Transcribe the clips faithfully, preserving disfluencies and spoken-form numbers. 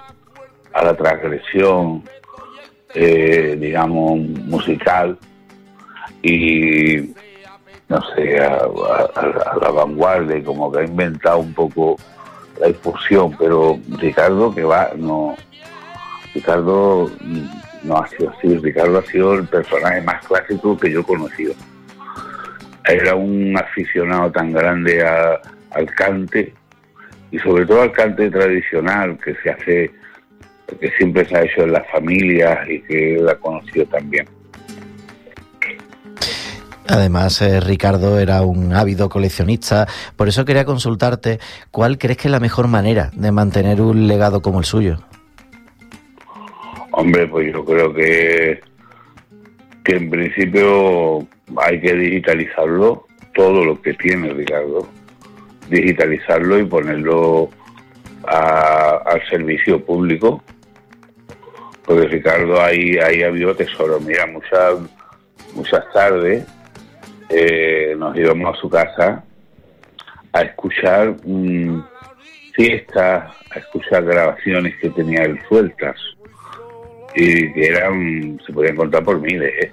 a la transgresión, eh, digamos, musical y, no sé, a, a, a la vanguardia, como que ha inventado un poco la difusión, pero Ricardo, que va, no, Ricardo no ha sido así. Ricardo ha sido el personaje más clásico que yo he conocido. Era un aficionado tan grande a, al cante, y sobre todo al cante tradicional que se hace, que siempre se ha hecho en las familias y que él ha conocido también. Además, eh, Ricardo era un ávido coleccionista, por eso quería consultarte, ¿cuál crees que es la mejor manera de mantener un legado como el suyo? Hombre, pues yo creo que, que en principio hay que digitalizarlo, todo lo que tiene Ricardo, digitalizarlo y ponerlo a, al servicio público, porque Ricardo ahí, ahí ha habido tesoro. Mira, muchas, muchas tardes eh, nos íbamos a su casa a escuchar mmm, fiestas, a escuchar grabaciones que tenía él sueltas, y que eran, se podían contar por miles, ¿eh?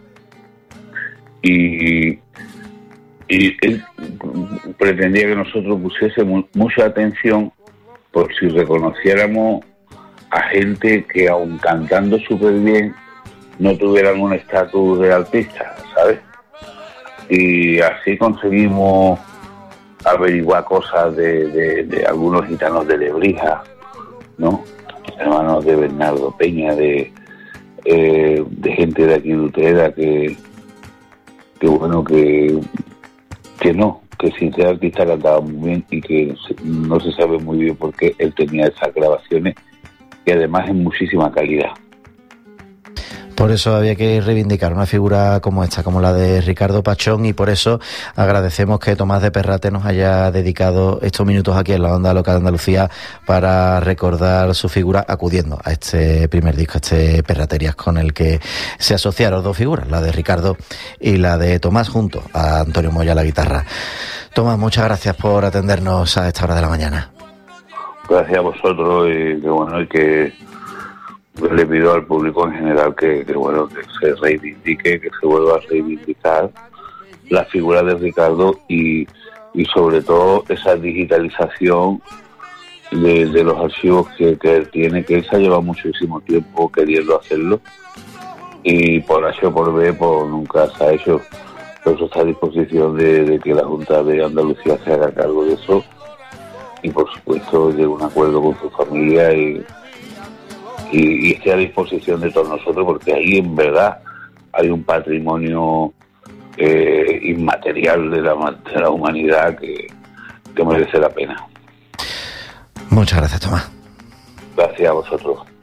Y, y él pretendía que nosotros pusiésemos mucha atención por si reconociéramos a gente que, aun cantando súper bien, no tuvieran un estatus de artista, ¿sabes? Y así conseguimos averiguar cosas de, de, de algunos gitanos de Lebrija, ¿no? Hermanos de Bernardo Peña, de eh, de gente de aquí de Utrera, que que bueno, que que no, que sin ser artista cantaba muy bien, y que no se sabe muy bien por qué él tenía esas grabaciones, y además en muchísima calidad. Por eso había que reivindicar una figura como esta, como la de Ricardo Pachón, y por eso agradecemos que Tomás de Perrate nos haya dedicado estos minutos aquí en la Onda Local de Andalucía para recordar su figura, acudiendo a este primer disco, a este Perraterías, con el que se asociaron dos figuras, la de Ricardo y la de Tomás, junto a Antonio Moya a la guitarra. Tomás, muchas gracias por atendernos a esta hora de la mañana. Gracias a vosotros, y que bueno, y que le pido al público en general que, que bueno, que se reivindique, que se vuelva a reivindicar la figura de Ricardo, y, y sobre todo esa digitalización de, de los archivos que, que él tiene, que él se ha llevado muchísimo tiempo queriendo hacerlo, y por H o por B pues nunca se ha hecho. Por eso está a disposición de, de que la Junta de Andalucía se haga cargo de eso, y por supuesto llegue a un acuerdo con su familia y Y, y esté a disposición de todos nosotros, porque ahí en verdad hay un patrimonio eh, inmaterial de la, de la humanidad que, que merece la pena. Muchas gracias, Tomás. Gracias a vosotros.